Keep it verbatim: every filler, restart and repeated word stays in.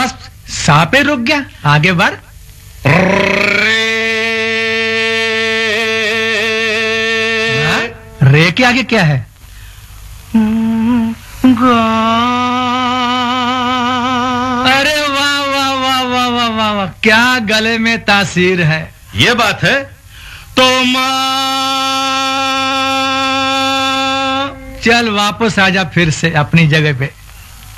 बस सापे रुक गया, आगे बढ़। रे, रे के आगे क्या है? अरे वाह वाह वाह वाह वाह वाह वाह, क्या गले में तासीर है। ये बात है तो माँ। चल वापस आजा फिर से अपनी जगह पे।